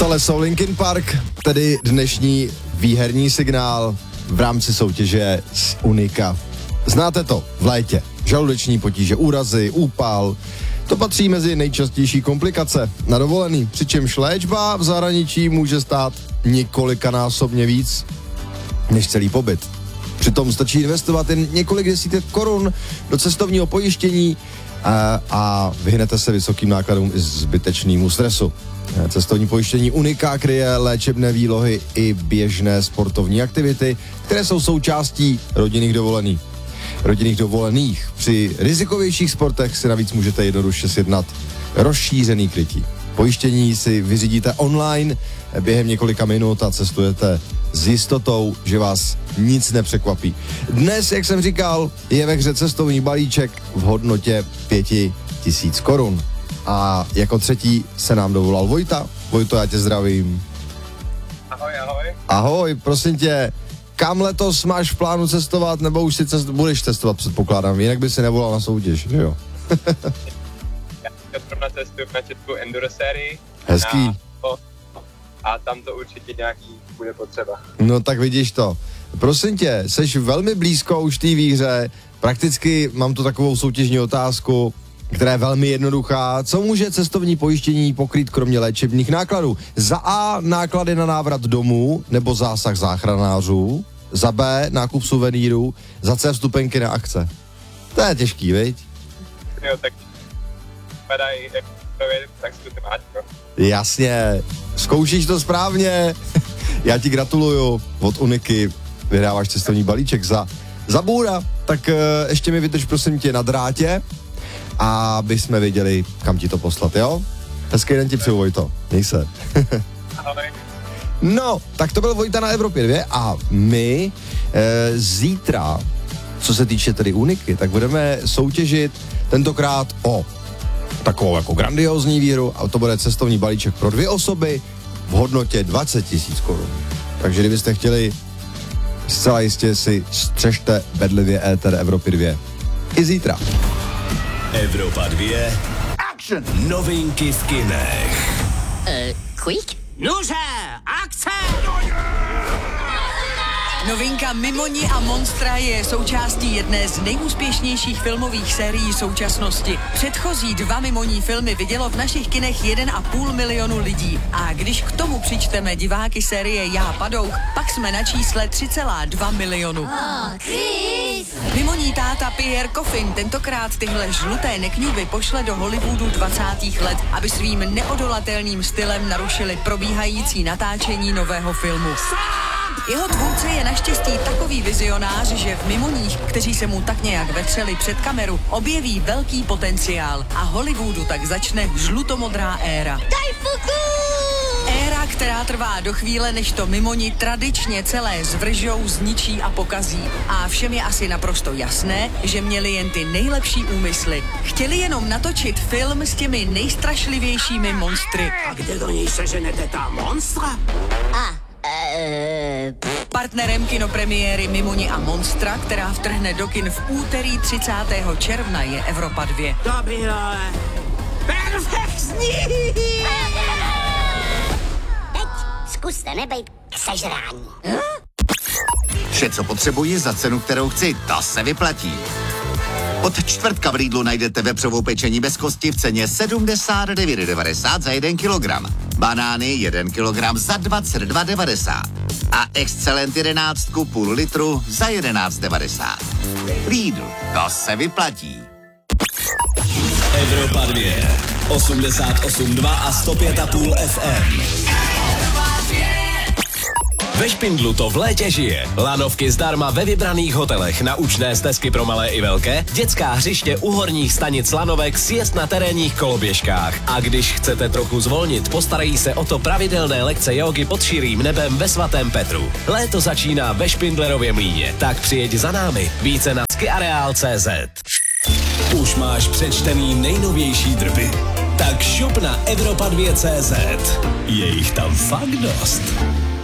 Tohle jsou Linkin Park, tedy dnešní výherní signál v rámci soutěže z Unika. Znáte to v létě. Žaludeční potíže, úrazy, úpal. To patří mezi nejčastější komplikace na dovolený, přičemž léčba v zahraničí může stát několikanásobně víc než celý pobyt. Přitom stačí investovat jen několik desítek korun do cestovního pojištění a vyhnete se vysokým nákladům i zbytečnému stresu. Cestovní pojištění Unika kryje léčebné výlohy i běžné sportovní aktivity, které jsou součástí rodinných dovolených. Při rizikovějších sportech si navíc můžete jednoduše sjednat rozšířený krytí. Pojištění si vyřídíte online během několika minut a cestujete s jistotou, že vás nic nepřekvapí. Dnes, jak jsem říkal, je ve hře cestovní balíček v hodnotě 5000 korun. A jako třetí se nám dovolal Vojta. Vojto, já tě zdravím. Ahoj, ahoj. Ahoj, prosím tě, kam letos máš v plánu cestovat, nebo už si budeš cestovat, předpokládám, jinak by si nevolal na soutěž, že jo? Já zrovna cestuju na českou enduro sérii. Hezký. A tam to určitě nějaký bude potřeba. No tak vidíš to. Prosím tě, seš velmi blízko už té výhře, prakticky mám tu takovou soutěžní otázku, která je velmi jednoduchá. Co může cestovní pojištění pokrýt kromě léčebných nákladů? Za A náklady na návrat domů nebo zásah záchranářů, za B nákup suvenýrů, za C vstupenky na akce. To je těžký, viď? Jo, tak padají, tak si to máš, no. Jasně, zkoušíš to správně. Já ti gratuluju, od Uniky vyhráváš cestovní balíček za bůra. Tak ještě mi vydrž prosím tě na drátě, aby jsme věděli, kam ti to poslat, jo? Hezký den ti přeju, Vojto. Měj se. Ahoj. No, tak to byl Vojta na Evropě 2 a my zítra, co se týče tedy Uniky, tak budeme soutěžit tentokrát o takovou jako grandiózní výhru a to bude cestovní balíček pro 2 osoby v hodnotě 20 000 korun. Takže kdybyste chtěli, zcela jistě si střežte bedlivě éter Evropy 2. I zítra. Evropa 2. Action! Novinky v kinech. Quick? Nuže, akce! Novinka Mimoni a Monstra je součástí jedné z nejúspěšnějších filmových sérií současnosti. Předchozí 2 mimoní filmy vidělo v našich kinech 1,5 milionu lidí. A když k tomu přičteme diváky série Já Padouch, pak jsme na čísle 3,2 milionu. Mimoní táta Pierre Coffin tentokrát tyhle žluté nekňuby pošle do Hollywoodu 20. let, aby svým neodolatelným stylem narušili probíhající natáčení nového filmu. Jeho tvůrce je naštěstí takový vizionář, že v mimoních, kteří se mu tak nějak vetřeli před kameru, objeví velký potenciál a Hollywoodu tak začne žlutomodrá éra. Éra, která trvá do chvíle, než to mimoni tradičně celé zvržou, zničí a pokazí. A všem je asi naprosto jasné, že měli jen ty nejlepší úmysly. Chtěli jenom natočit film s těmi nejstrašlivějšími monstry. A kde do něj seženete ta monstra? Partnerem kinopremiéry Mimoni a Monstra, která vtrhne do kin v úterý 30. června, je Evropa 2. Dobrý, ale... Perfektní! Teď zkuste nebejt k sežrání. Vše, co potřebuji za cenu, kterou chci, to se vyplatí. Od čtvrtka v Lidlu najdete vepřovou pečení bez kosti v ceně 79,90 za 1 kilogram. Banány 1 kilogram za 22,90. A Excelent 11 půl litru za 11,90. Lidl, to se vyplatí. Evropa 2. 88,2 a 105,5 FM. Ve Špindlu to v létě žije. Lanovky zdarma ve vybraných hotelech, naučné stezky pro malé i velké, dětská hřiště u horních stanic lanovek, sjezd na terénních koloběžkách. A když chcete trochu zvolnit, postarají se o to pravidelné lekce jógy pod širým nebem ve Svatém Petru. Léto začíná ve Špindlerově mlýně, tak přijeď za námi. Více na skiareal.cz. Už máš přečtený nejnovější drby? Tak šup na Evropa2.cz. Je jich tam fakt dost.